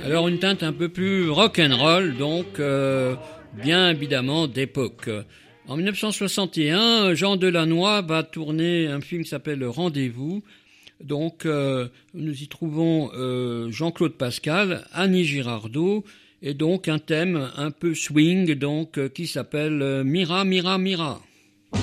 Alors une teinte un peu plus rock'n'roll, donc bien évidemment d'époque. En 1961, Jean Delannoy va tourner un film qui s'appelle Le Rendez-vous. Donc nous y trouvons Jean-Claude Pascal, Annie Girardot et donc un thème un peu swing donc qui s'appelle Mira Mira Mira.